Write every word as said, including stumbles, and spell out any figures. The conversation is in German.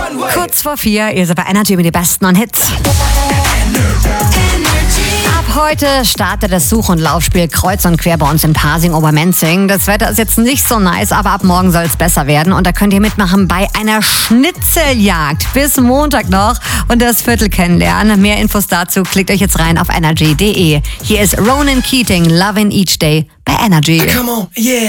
Kurz vor vier, ihr seid bei Energy mit den besten und Hits. Ab heute startet das Such- und Laufspiel kreuz und quer bei uns in Pasing-Obermenzing. Das Wetter ist jetzt nicht so nice, aber ab morgen soll es besser werden. Und da könnt ihr mitmachen bei einer Schnitzeljagd. Bis Montag noch und das Viertel kennenlernen. Mehr Infos dazu klickt euch jetzt rein auf energy punkt de. Hier ist Ronan Keating, Lovin' Each Day bei Energy. Come on, yeah.